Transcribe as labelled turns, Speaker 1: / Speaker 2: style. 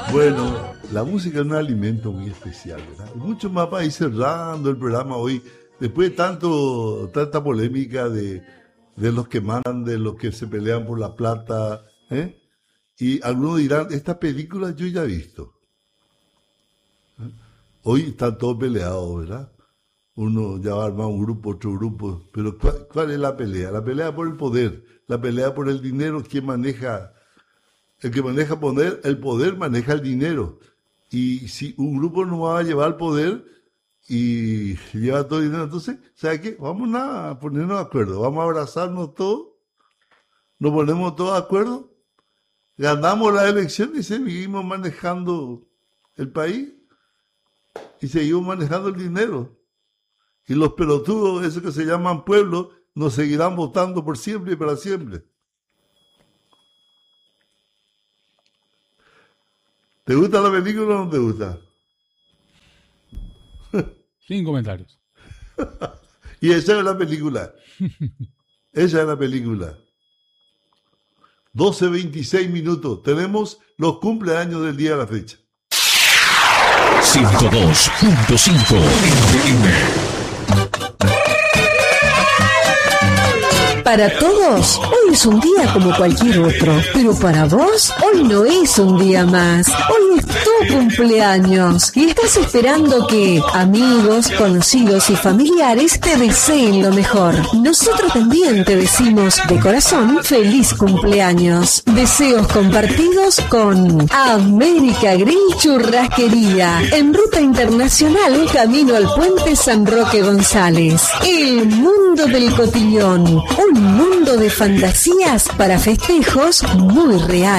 Speaker 1: Bueno, la música es un alimento muy especial, ¿verdad? Y mucho más para ir cerrando el programa hoy, después de tanta polémica de los que mandan, de los que se pelean por la plata, ¿eh? Y algunos dirán, estas películas yo ya he visto. Hoy están todos peleados, ¿verdad? Uno ya va a armar un grupo, otro grupo, pero ¿cuál es la pelea? La pelea por el poder, la pelea por el dinero. ¿Quién maneja? El que maneja el poder maneja el dinero. Y si un grupo no va a llevar el poder y lleva todo el dinero, entonces, ¿sabe qué? Vamos a ponernos de acuerdo, vamos a abrazarnos todos, nos ponemos todos de acuerdo, ganamos la elección y seguimos manejando el país y seguimos manejando el dinero. Y los pelotudos, esos que se llaman pueblos, nos seguirán votando por siempre y para siempre. ¿Te gusta la película o no te gusta?
Speaker 2: Sin comentarios.
Speaker 1: Y esa es la película. Esa es la película. 12:26 minutos. Tenemos los cumpleaños del día de la fecha.
Speaker 3: 102.5 FM.
Speaker 4: Para todos, hoy es un día como cualquier otro, pero para vos, hoy no es un día más. Hoy es tu cumpleaños y estás esperando que amigos, conocidos y familiares te deseen lo mejor. Nosotros también te decimos de corazón feliz cumpleaños. Deseos compartidos con América Grill Churrasquería, en Ruta Internacional, camino al Puente San Roque González. El mundo del cotillón, un mundo de fantasías para festejos muy reales.